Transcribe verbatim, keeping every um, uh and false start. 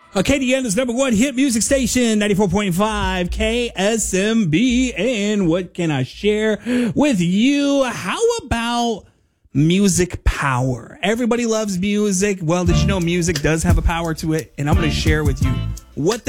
Uh, K D N is number one hit music station, ninety-four point five K S M B. And what can I share with you? How about music power? Everybody loves music. Well, did you know music does have a power to it? And I'm going to share with you what that